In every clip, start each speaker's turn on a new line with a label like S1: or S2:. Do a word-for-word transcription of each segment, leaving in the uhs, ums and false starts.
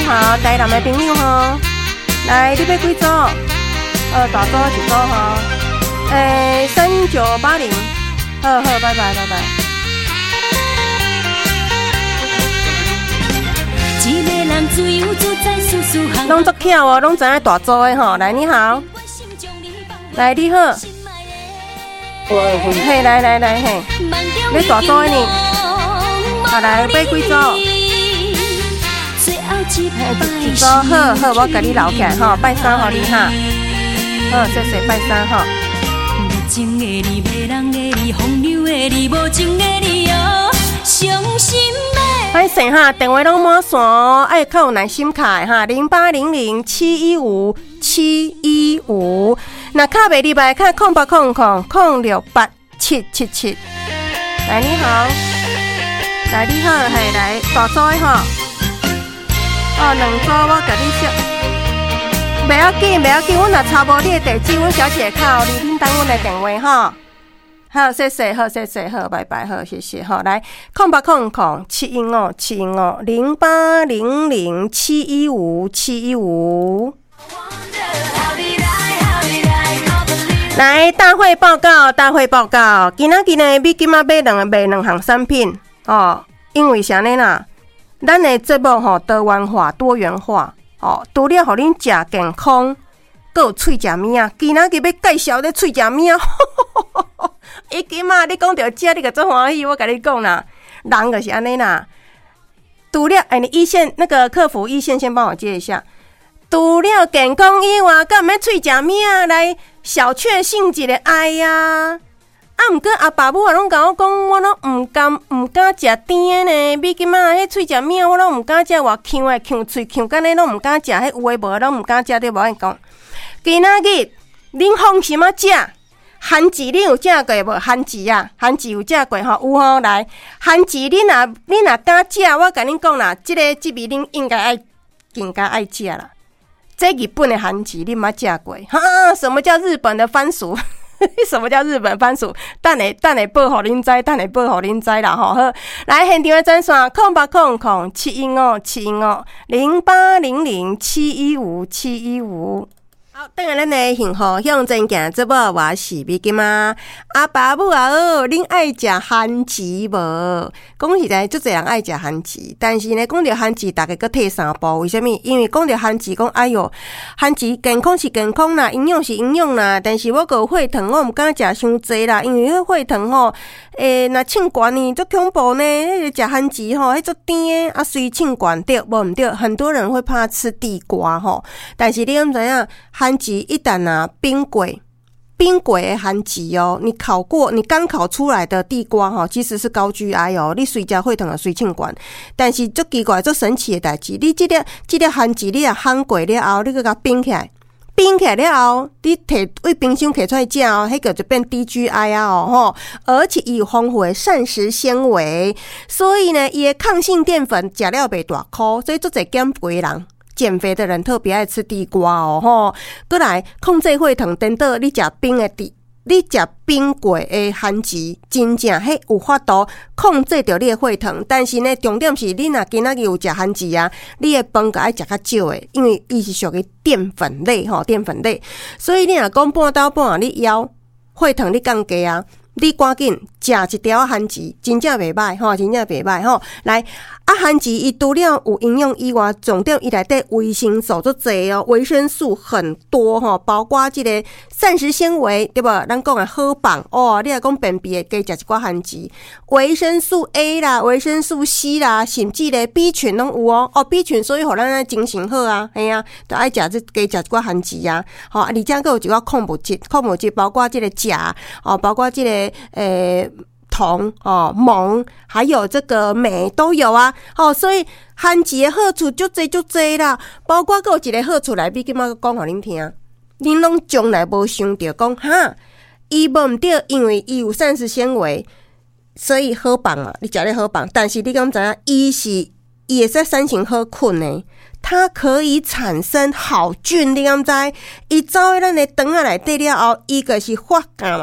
S1: 好，台南的朋友吼，来，你要几组？呃，大组一组吼，诶，三九八零，好好，拜拜拜拜。一个人自由自在，舒舒服服。拢足巧哦，拢知影大组的吼。来，你好，来，你好，嘿，来来来嘿，你大组的呢？好，来，买几组？一组好好，我甲你留起来吼，拜三互你哈。好，谢谢拜三哈。情的你，迷人的你，风流的你，无情的你哦，伤心的。歹势哈，电话拢满线哦，爱较有耐心卡哈，零八零零七一五七一五，那卡袂入来，卡空八空空空六八七七七。来，你好，来你好，嘿，来大组的哈。哦，两组我甲你说，袂要紧，袂要紧，阮若查无你的地址，阮小姐靠你，恁等阮的电话哈。好，谢谢，好，谢谢，好，拜拜，好，谢谢，好，来，空八空空七一五七一五零八零零七一五七一五。来，大会报告，大会报告，今仔日呢，你今仔买两个卖两项产品哦，因为啥呢啦？咱的节目吼多元化、多元化哦，除了互恁食健康，阁有喙食物啊。今仔日要介绍咧喙食物啊，伊今仔你讲着食，你个做欢喜。我甲你讲啦，人就是安尼啦。除了哎，你一线那个客服一线先帮我接一下。除了健康以外，敢要喙食物啊？来小确幸一个爱呀！啊，毋过阿爸母啊，拢甲我讲，我拢毋甘毋敢食甜的呢。比今仔迄喙食物，我拢毋敢食，偌呛诶呛喙呛，干咧拢毋敢食，迄有诶无拢毋敢食，对无？我讲，今仔日恁放心啊食，番薯恁有食过无？番薯啊，番薯有食过吼？有吼，来番薯恁若恁若敢食，我甲恁讲啦，即、這个即味恁应该爱更加爱食啦。这日本的番薯恁捌食过？哈，什么叫日本的番薯？什么叫日本番薯？等下等下报互恁知，等下报互恁知啦吼。好，来现场的专线空八空空七一五七一五零八零零七一五七一五。好，等下咱的幸福向前行，这部我是美金啊。阿爸母啊，哦，恁爱食番薯无？讲实在，足侪人爱食番薯，但是呢，讲到番薯，大家搁退三步。为什么？因为讲到番薯，讲哎哟，番薯健康是健康啦，营养是营养啦，但是我有血糖，我毋敢食伤济啦，因为迄血糖吼，诶，若称悬呢，足恐怖呢。迄个食番薯吼，迄足甜啊，随称悬对，无毋对。很多人会怕吃地瓜吼，但是你敢知影？番薯一旦啊冰过，冰过的番薯哦，你烤过，你刚烤出来的地瓜哈，其实是高 G I 哦，你随食血糖啊随称悬。但是足奇怪、足神奇的代志，你这个这个番薯你啊烘过了后，你搁甲冰起来，冰起来了后，你摕为冰箱摕出来食哦，迄个就变低 G I 啊哦吼，而且伊有丰富的膳食纤维，所以呢，伊的抗性淀粉食了袂大箍，所以足侪减肥人。减肥的人特别爱吃地瓜哦吼，过来控制血糖，等到你食冰的地，你食冰过的番薯，真正迄有法度控制着你的血糖。但是呢，重点是你若今仔日有食番薯啊，你的饭个爱食较少的，因为伊是属于淀粉类吼，淀粉类，所以你若讲半斗半你腰血糖你降低啊。你赶紧食一条番薯，真正袂歹吼，真正袂歹吼。来，啊，番薯伊除了有营养以外，重点伊内底维生素足侪哦，维生素很多吼，包括即个膳食纤维，对无？咱讲的好棒哦，你若讲便秘的，加食一寡番薯，维生素 A 啦，维生素 C 啦，甚至咧 B 群拢有哦。哦 B 群所以互咱咧精神好啊，嘿啊，就爱食这加食一寡番薯啊。吼，而且佫有一寡矿物质，矿物质包括即个钾哦，包括即个。诶，铜哦、锰，还有这个镁都有啊。哦，所以番薯的好处足侪足侪啦，包括还有一个好处来，比今仔讲互恁听，恁拢从来无想着讲哈，伊无毋对，因为伊有膳食纤维，所以好棒嘛，你食咧好棒。但是你敢知影，伊是伊会使产生好菌呢？它可以产生好菌，你敢知？伊走喺咱的肠仔内底了后，伊个是发酵嘛。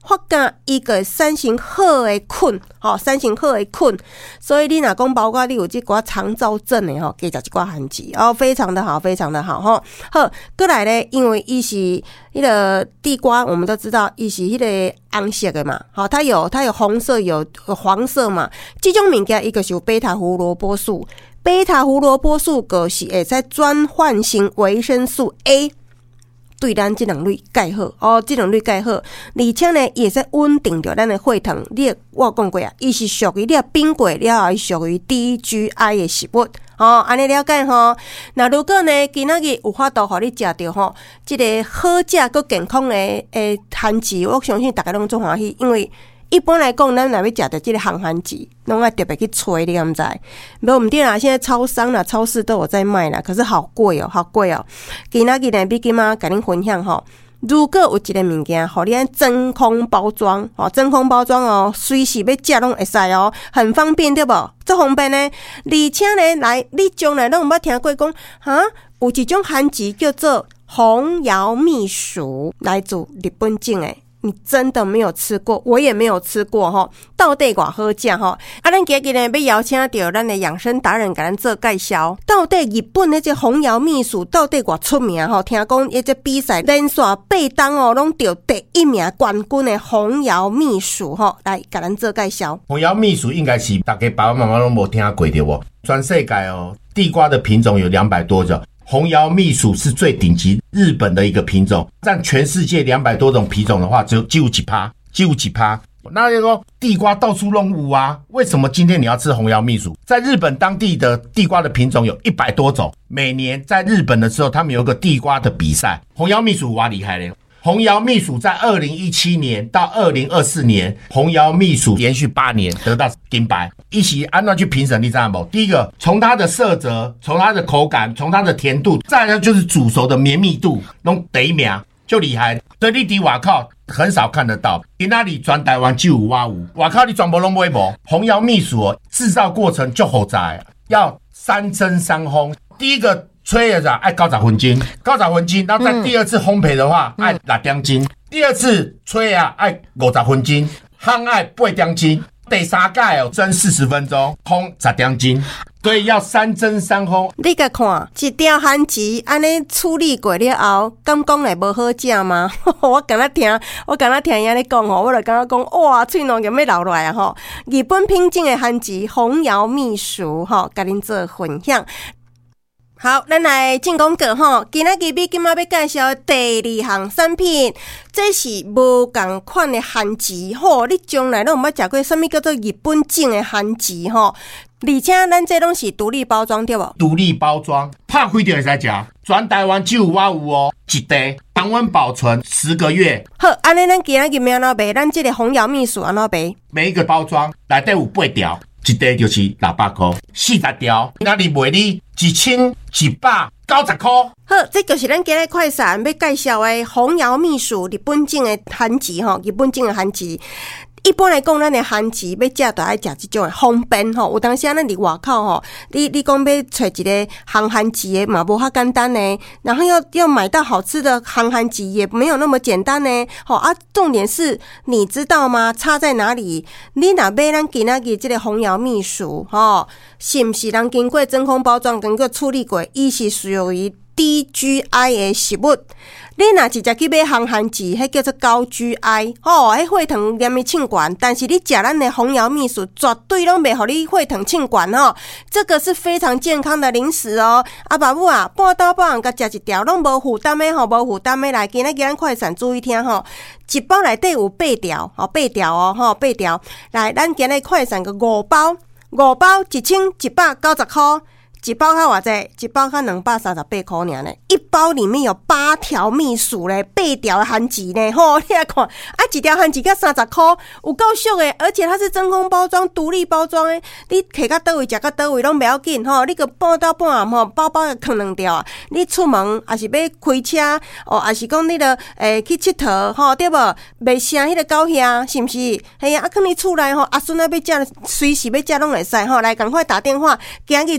S1: 发觉伊个产生好的菌，吼，产生好的菌，所以你若讲包括你有即寡肠燥症的吼，加食一寡番薯哦，非常的好，非常的好吼。好，过来咧，因为伊是迄个地瓜，我们都知道伊是迄个红色的嘛，好，它有它有红色有黄色嘛，这种物件伊个是有贝塔胡萝卜素，贝塔胡萝卜素就是会使转换成维生素 A。对咱这两类介好哦，这两类介好，而且呢，也是稳定着咱的血糖。你我讲过啊，伊是属于你啊冰过了后，属于低 G I 的食物哦。安尼了解吼。那如果呢，今仔日有法度互你食着吼，这个好食佮健康的诶番薯，我相信大家拢足欢喜，因为一般来讲，咱若要食着这个红番薯，拢爱特别去吹，你敢知？无毋对啦，现在超商啦、超市都有在卖啦，可是好贵哦，好贵哦。今仔日呢，比今仔甲恁分享吼，如果有一个物件，互你按真空包装，哦，真空包装哦，随时要食拢会使哦，很方便对无？这方便呢，而且呢，来，你将来拢毋捌听过讲，哈，有一种番薯叫做红瑶蜜薯，来自日本种诶。你真的没有吃过，我也没有吃过吼，到底偌好食吼。啊，咱今日呢要邀请到咱的养生达人，甲咱做介绍。到底日本的这红瑶蜜薯到底偌出名吼？听讲伊这比赛连续八档哦，拢得第一名冠军的红瑶蜜薯吼，来甲咱做介绍。
S2: 红瑶蜜薯应该是大家爸爸妈妈拢无听过对不？全世界哦，地瓜的品种有两百多种。红瑶蜜薯是最顶级日本的一个品种，占全世界两百多种品种的话，只有只有几趴，只有几趴。那就说地瓜到处拢有啊，为什么今天你要吃红瑶蜜薯？在日本当地的地瓜的品种有一百多种，每年在日本的时候，他们有个地瓜的比赛。红瑶蜜薯哇厉害了！红瑶蜜薯在二零一七年到二零二四年，红瑶蜜薯连续八年得到金牌。一起按照去评审，你知道吗？第一个，从它的色泽，从它的口感，从它的甜度，再来就是煮熟的绵密度，弄第一名就厉害。所以你伫外口很少看得到，因那里全台湾就有我有，外口你全部拢买无。红瑶蜜薯哦，制造过程就复杂，要三蒸三烘。第一个吹的啥？爱九十分钟，九十分钟，然后再第二次烘焙的话，爱六点钟；第二次吹啊，爱五十分钟，烘爱八点钟。第三届哦，蒸四十分钟，烘十点钟，所以要三蒸三烘。
S1: 你甲看一条番薯安尼处理过了后，敢讲会无好食吗？我敢若听，我敢若听伊安尼讲吼，我就感觉讲哇，喙拢要流落来啊吼！日本品种的番薯红瑶蜜薯吼，甲恁做分享。好，咱来进广告吼。今仔日比今仔要介绍第二项产品，这是无共款的番薯吼。你将来拢毋捌食过什么叫做日本种的番薯吼？而且咱这拢是独立包装对无？
S2: 独立包装，拍开就会使食。全台湾只有我有哦，一袋常温保存十个月。
S1: 好，安尼咱今仔日要安怎卖？咱这个红瑶蜜薯安怎卖？
S2: 每一个包装内底有八条。一袋就是六百块，四十条，那里卖你一千一百九十块。
S1: 好，这就是咱今日快闪要介绍的红瑶蜜薯日本种的番薯吼，日本种的番薯。一般来讲，咱的番薯要食就爱食这种的方便吼。有当时咱伫外口吼，你你讲要找一个烘番薯的嘛，无遐简单呢。然后要要买到好吃的烘番薯也没有那么简单呢。吼啊，重点是你知道吗？差在哪里？你若买咱今仔日这个红瑶蜜薯吼，是不是人经过真空包装、经过处理过？伊是属于低 G I 的食物。你若直接去买红番薯，迄叫做高 G I， 吼，迄血糖黏咪称悬。但是你食咱的红瑶蜜薯，绝对拢袂互你血糖称悬吼。这个是非常健康的零食哦。啊，爸母啊，半倒半红甲食一条，拢无负担的吼，无负担的来，今仔日咱快闪注意听吼。一包内底有八条，吼，八条哦，吼，八条。来，咱今日快闪个五包，五包一千一百九十块。一包较偌济？一包较两百三十八块尔呢。一包里面有八条蜜薯咧，八条番薯呢，吼，你来看，啊，一条番薯才三十块，有够俗诶！而且它是真空包装、独立包装诶，你摕到倒位食到倒位拢袂要紧吼，你个半倒半暗吼，包包个放两条啊。你出门还是要开车哦，还是讲你着诶去佚佗吼，对无？袂声迄个高兄是毋是？嘿呀，啊，放你厝内吼，阿孙仔要食，随时要食拢会使吼，来赶快打电话，今日总共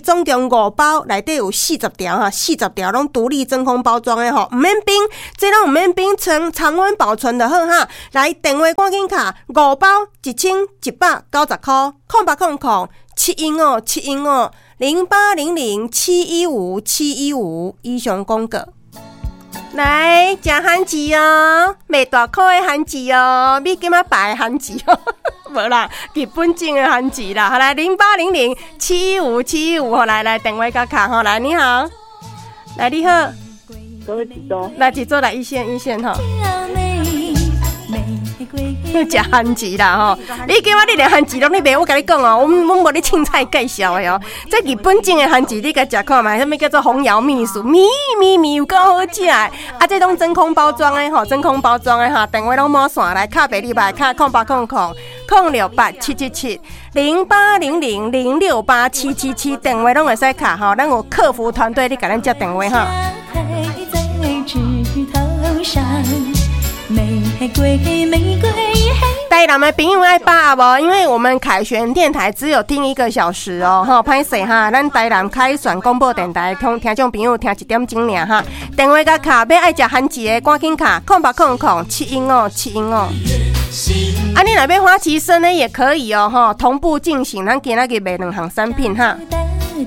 S1: 五包，内底有四十条哈，四十条拢独立真空包装的吼，唔免冰，这拢唔免冰，常常温保存就好哈。来电话赶紧卡，五包一千一百九十块，空八空空七一五七一五零八零零七一五七一五以上广告。来食番薯哦，袂大块的番薯哦，美金仔白的番薯哦，无啦，日本种的番薯啦。好来零八零零七一五七一五，好来来电话甲卡吼，来你好，来你好，
S3: 各位几周，
S1: 来几周来一线一线吼。食番薯啦吼，你今仔日连番薯拢你卖，我甲你讲哦，我们我们无咧凊彩介绍的哦。这日本种的番薯，你甲食看嘛？什么叫做红瑶秘薯，咪咪咪有够好食的。啊，这种真空包装的吼，真空包装的哈，电话拢满线来，卡白你白卡空八空空空六八七七七零八零零零六八七七七，电话拢会使卡吼，咱有客服团队，你甲咱接电话哈。玫瑰玫瑰台南的朋友爱把握无，因为我们凯旋电台只有听一个小时哦，哈，歹势哈，咱台南凯旋广播电台听听众朋友听一点钟尔哈，电话甲卡要爱食番薯的，赶紧卡空八空空七一五七一五。啊，你那边花旗参呢也可以哦，哈，同步进行，咱今仔日卖两项产品哈。